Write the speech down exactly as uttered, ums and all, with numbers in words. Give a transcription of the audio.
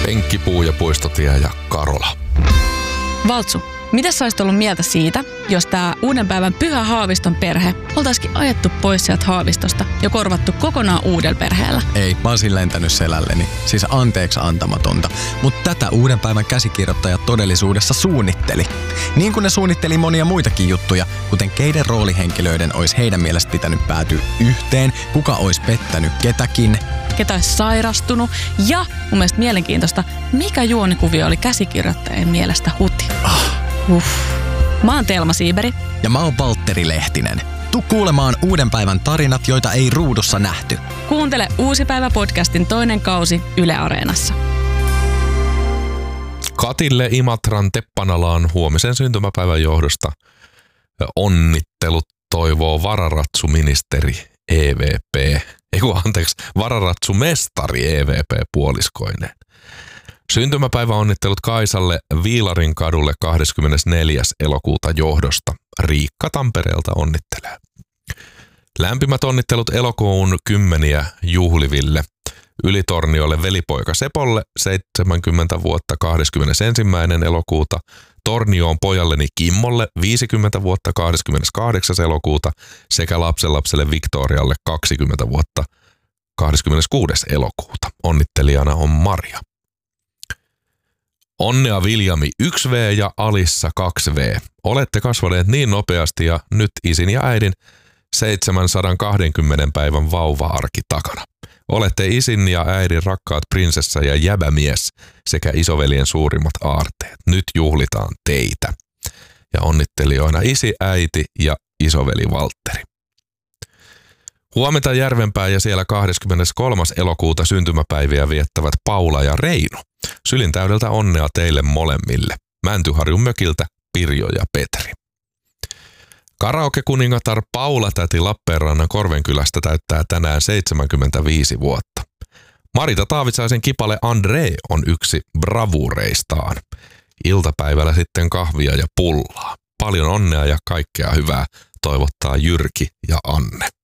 Penkkipuu ja Puistotie ja Karola. Valtsu, mitä sä olisit ollut mieltä siitä, jos tää uuden päivän Pyhä Haaviston perhe oltaisikin ajettu pois sieltä Haavistosta ja korvattu kokonaan uudella perheellä? Ei, mä olisin lentänyt selälleni. Siis anteeksi antamatonta. Mutta tätä uuden päivän käsikirjoittaja todellisuudessa suunnitteli. Niin kuin ne suunnitteli monia muitakin juttuja, kuten keiden roolihenkilöiden olisi heidän mielestä pitänyt päätyä yhteen, kuka olisi pettänyt ketäkin, ketä olisi sairastunut ja mun mielestä mielenkiintoista, mikä juonikuvio oli käsikirjoittajien mielestä huti. Ah. Uff. Mä oon Telma Siiberi. Ja mä oon Valtteri Lehtinen. Tuu kuulemaan uuden päivän tarinat, joita ei ruudussa nähty. Kuuntele Uusi päivä podcastin toinen kausi Yle Areenassa. Katille Imatran Teppanalaan huomisen syntymäpäivän johdosta onnittelut toivoo vararatsuministeri E V P. Eiku anteeksi, vararatsumestari E V P puoliskoineen. Syntymäpäiväonnittelut Kaisalle Viilarin kadulle kahdeskymmenesneljäs elokuuta johdosta. Riikka Tampereelta onnittelee. Lämpimät onnittelut elokuun kymmeniä juhliville. Ylitorniolle velipoika Sepolle seitsemänkymmentä vuotta kahdeskymmenesensimmäinen elokuuta. Tornioon pojalleni Kimmolle viisikymmentä vuotta kahdeskymmeneskahdeksas elokuuta sekä lapsenlapselle Victorialle kaksikymmentä vuotta kahdeskymmeneskuudes elokuuta. Onnittelijana on Maria. Onnea Viljami yksi V ja Alissa kaksi V. Olette kasvaneet niin nopeasti ja nyt isin ja äidin seitsemänsataakaksikymmentä päivän vauva-arki takana. Olette isin ja äidin rakkaat prinsessa ja jäbämies sekä isoveljen suurimmat aarteet. Nyt juhlitaan teitä. Ja onnittelijoina isi, äiti ja isoveli Valtteri. Huomenta Järvenpää ja siellä kahdeskymmeneskolmas elokuuta syntymäpäiviä viettävät Paula ja Reino. Sylintäydeltä onnea teille molemmille. Mäntyharjun mökiltä Pirjo ja Petri. Karaoke-kuningatar Paula täti Lappeenrannan Korvenkylästä täyttää tänään seitsemänkymmentäviisi vuotta. Marita Taavitsaisen kipale Andre on yksi bravureistaan. Iltapäivällä sitten kahvia ja pullaa. Paljon onnea ja kaikkea hyvää toivottaa Jyrki ja Anne.